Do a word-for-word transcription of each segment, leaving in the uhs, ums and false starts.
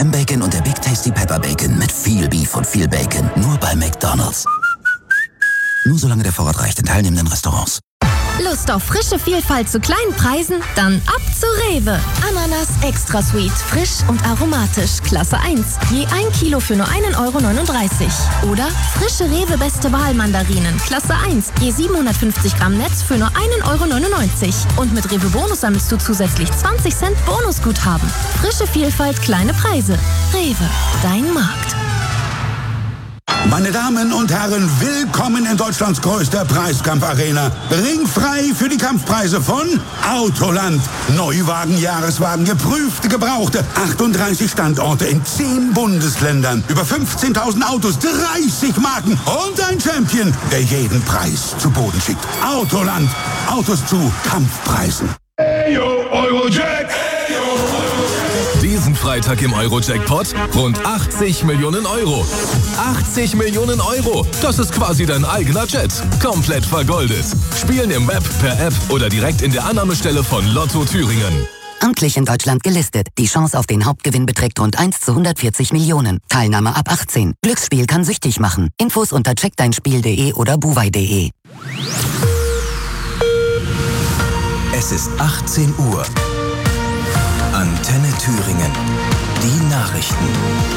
M-Bacon und der Big Tasty Pepper Bacon mit viel Beef und viel Bacon. Nur bei McDonald's. Nur solange der Vorrat reicht in teilnehmenden Restaurants. Lust auf frische Vielfalt zu kleinen Preisen? Dann ab zu Rewe. Ananas Extra Sweet, frisch und aromatisch, Klasse eins. Je ein Kilo für nur ein Euro neununddreißig. Oder frische Rewe Beste Wahl Mandarinen, Klasse eins. Je siebenhundertfünfzig Gramm Netz für nur ein Euro neunundneunzig. Und mit Rewe Bonus sammelst du zusätzlich zwanzig Cent Bonusguthaben. Frische Vielfalt, kleine Preise. Rewe, dein Markt. Meine Damen und Herren, willkommen in Deutschlands größter Preiskampfarena. Ringfrei für die Kampfpreise von Autoland. Neuwagen, Jahreswagen, geprüfte, gebrauchte. achtunddreißig Standorte in zehn Bundesländern. Über fünfzehntausend Autos, dreißig Marken und ein Champion, der jeden Preis zu Boden schickt. Autoland. Autos zu Kampfpreisen. Hey, yo, Eurojack. Diesen Freitag im Euro-Jackpot rund achtzig Millionen Euro. achtzig Millionen Euro! Das ist quasi dein eigener Jet. Komplett vergoldet. Spielen im Web, per App oder direkt in der Annahmestelle von Lotto Thüringen. Amtlich in Deutschland gelistet. Die Chance auf den Hauptgewinn beträgt rund eins zu hundertvierzig Millionen. Teilnahme ab achtzehn. Glücksspiel kann süchtig machen. Infos unter check dein spiel punkt de oder buwei punkt de. Es ist achtzehn Uhr. Antenne Thüringen. Die Nachrichten.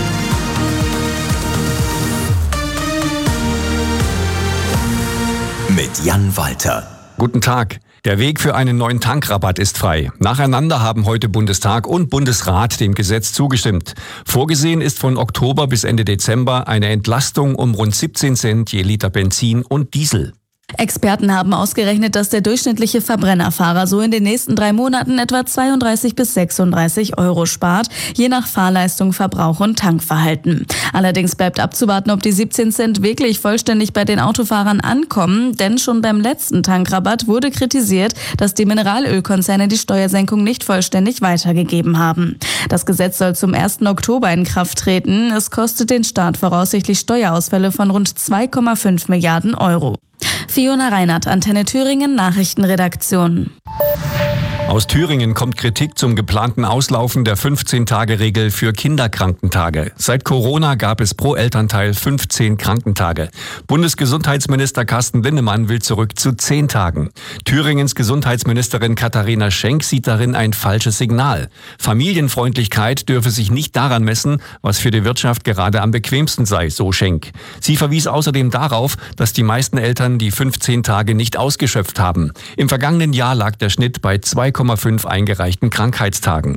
Mit Jan Walter. Guten Tag. Der Weg für einen neuen Tankrabatt ist frei. Nacheinander haben heute Bundestag und Bundesrat dem Gesetz zugestimmt. Vorgesehen ist von Oktober bis Ende Dezember eine Entlastung um rund siebzehn Cent je Liter Benzin und Diesel. Experten haben ausgerechnet, dass der durchschnittliche Verbrennerfahrer so in den nächsten drei Monaten etwa zweiunddreißig bis sechsunddreißig Euro spart, je nach Fahrleistung, Verbrauch und Tankverhalten. Allerdings bleibt abzuwarten, ob die siebzehn Cent wirklich vollständig bei den Autofahrern ankommen, denn schon beim letzten Tankrabatt wurde kritisiert, dass die Mineralölkonzerne die Steuersenkung nicht vollständig weitergegeben haben. Das Gesetz soll zum ersten Oktober in Kraft treten. Es kostet den Staat voraussichtlich Steuerausfälle von rund zwei Komma fünf Milliarden Euro. Fiona Reinhardt, Antenne Thüringen, Nachrichtenredaktion. Aus Thüringen kommt Kritik zum geplanten Auslaufen der fünfzehn-Tage-Regel für Kinderkrankentage. Seit Corona gab es pro Elternteil fünfzehn Krankentage. Bundesgesundheitsminister Carsten Linnemann will zurück zu zehn Tagen. Thüringens Gesundheitsministerin Katharina Schenk sieht darin ein falsches Signal. Familienfreundlichkeit dürfe sich nicht daran messen, was für die Wirtschaft gerade am bequemsten sei, so Schenk. Sie verwies außerdem darauf, dass die meisten Eltern die fünfzehn Tage nicht ausgeschöpft haben. Im vergangenen Jahr lag der Schnitt bei zwei Komma fünf eingereichten Krankheitstagen.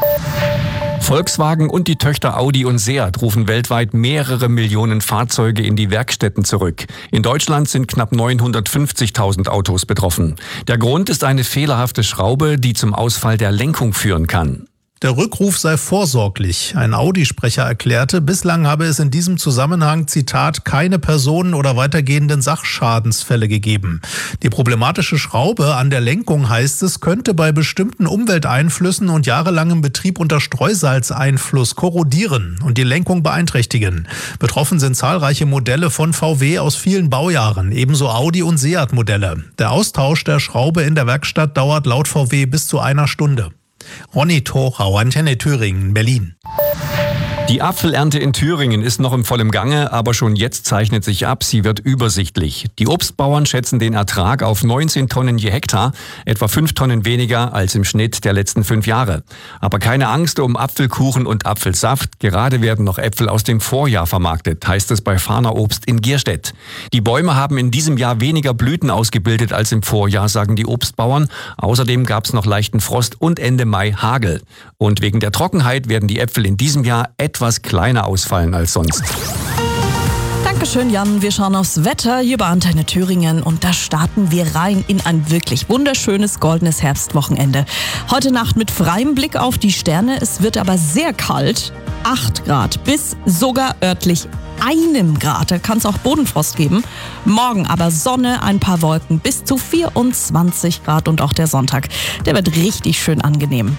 Volkswagen und die Töchter Audi und Seat rufen weltweit mehrere Millionen Fahrzeuge in die Werkstätten zurück. In Deutschland sind knapp neunhundertfünfzigtausend Autos betroffen. Der Grund ist eine fehlerhafte Schraube, die zum Ausfall der Lenkung führen kann. Der Rückruf sei vorsorglich. Ein Audi-Sprecher erklärte, bislang habe es in diesem Zusammenhang, Zitat, keine Personen- oder weitergehenden Sachschadensfälle gegeben. Die problematische Schraube an der Lenkung, heißt es, könnte bei bestimmten Umwelteinflüssen und jahrelangem Betrieb unter Streusalzeinfluss korrodieren und die Lenkung beeinträchtigen. Betroffen sind zahlreiche Modelle von V W aus vielen Baujahren, ebenso Audi- und Seat-Modelle. Der Austausch der Schraube in der Werkstatt dauert laut V W bis zu einer Stunde. Ronny Torau, Antenne Thüringen, Berlin. Die Apfelernte in Thüringen ist noch im vollen Gange, aber schon jetzt zeichnet sich ab, sie wird übersichtlich. Die Obstbauern schätzen den Ertrag auf neunzehn Tonnen je Hektar, etwa fünf Tonnen weniger als im Schnitt der letzten fünf Jahre. Aber keine Angst um Apfelkuchen und Apfelsaft, gerade werden noch Äpfel aus dem Vorjahr vermarktet, heißt es bei Fahner Obst in Gierstedt. Die Bäume haben in diesem Jahr weniger Blüten ausgebildet als im Vorjahr, sagen die Obstbauern. Außerdem gab es noch leichten Frost und Ende Mai Hagel. Und wegen der Trockenheit werden die Äpfel in diesem Jahr etwas kleiner ausfallen als sonst. Dankeschön, Jan. Wir schauen aufs Wetter hier bei Antenne Thüringen und da starten wir rein in ein wirklich wunderschönes goldenes Herbstwochenende. Heute Nacht mit freiem Blick auf die Sterne. Es wird aber sehr kalt. acht Grad bis sogar örtlich einem Grad. Da kann es auch Bodenfrost geben. Morgen aber Sonne, ein paar Wolken bis zu vierundzwanzig Grad und auch der Sonntag. Der wird richtig schön angenehm.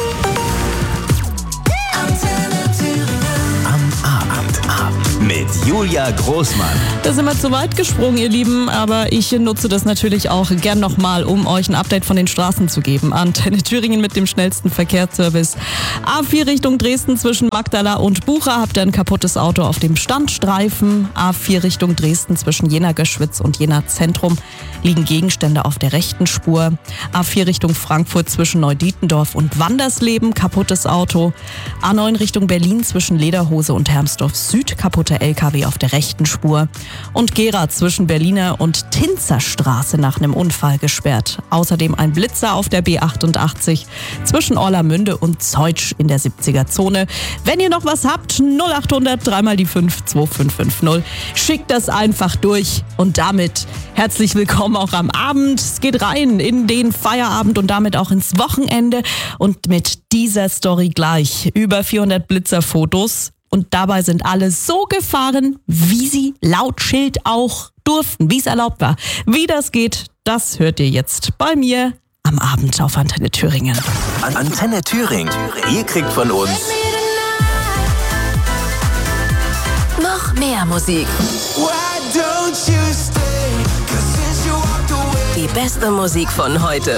Mit Julia Julia Großmann. Da sind wir zu weit gesprungen, ihr Lieben, aber ich nutze das natürlich auch gern nochmal, um euch ein Update von den Straßen zu geben. Antenne Thüringen mit dem schnellsten Verkehrsservice. A vier Richtung Dresden zwischen Magdala und Bucha habt ihr ein kaputtes Auto auf dem Standstreifen. A vier Richtung Dresden zwischen Jena-Göschwitz und Jena-Zentrum liegen Gegenstände auf der rechten Spur. A vier Richtung Frankfurt zwischen Neudietendorf und Wandersleben, kaputtes Auto. A neun Richtung Berlin zwischen Lederhose und Hermsdorf Süd, kaputter L K W auf der rechten Spur. Und Gera zwischen Berliner und Tinzerstraße nach einem Unfall gesperrt. Außerdem ein Blitzer auf der B achtundachtzig zwischen Orlamünde und Zeutsch in der siebziger Zone. Wenn ihr noch was habt, null acht hundert drei mal die fünf zwei fünf fünf null. Schickt das einfach durch und damit herzlich willkommen auch am Abend. Es geht rein in den Feierabend und damit auch ins Wochenende. Und mit dieser Story gleich über vierhundert Blitzerfotos. Und dabei sind alle so gefahren, wie sie laut Schild auch durften, wie es erlaubt war. Wie das geht, das hört ihr jetzt bei mir am Abend auf Antenne Thüringen. Antenne Thüringen. Ihr kriegt von uns noch mehr Musik. Die beste Musik von heute